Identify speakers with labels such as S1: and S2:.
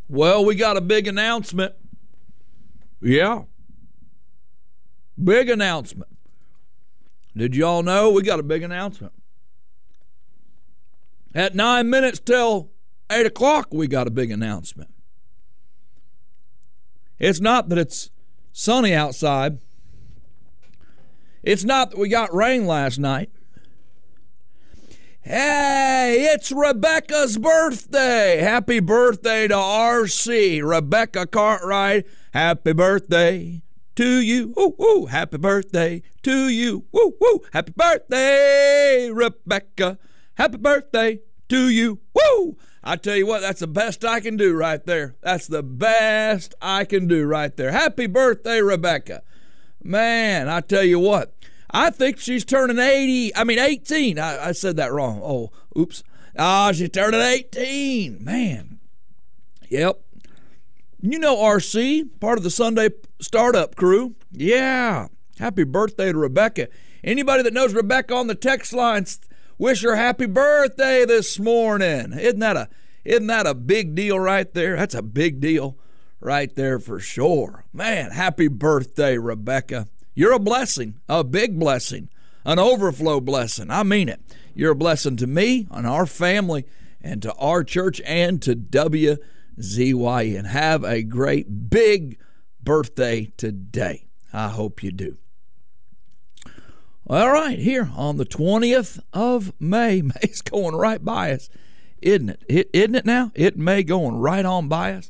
S1: Well, we got a big announcement. Yeah. Big announcement. Did y'all know we got a big announcement? At 9 minutes till 8 o'clock, we got a big announcement. It's not that it's sunny outside. It's not that we got rain last night. Hey, it's Rebecca's birthday. Happy birthday to RC. Rebecca Cartwright. Happy birthday to you. Woo, woo. Happy birthday to you. Woo, woo. Happy birthday, Rebecca. Happy birthday to you. Woo. I tell you what, that's the best I can do right there. That's the best I can do right there. Happy birthday, Rebecca. Man, I tell you what, I think she's turning 18. I said that wrong. Oh, oops. She's turning 18. Man. Yep. You know RC, part of the Sunday Startup crew. Yeah. Happy birthday to Rebecca. Anybody that knows Rebecca on the text lines, wish her happy birthday this morning. Isn't that a big deal right there? That's a big deal right there for sure. Man, happy birthday, Rebecca. You're a blessing, a big blessing, an overflow blessing. I mean it. You're a blessing to me and our family and to our church and to WZYN. Have a great big birthday today. I hope you do. All right, here on the 20th of May. May's going right by us, isn't it? Isn't it now? It may going right on by us.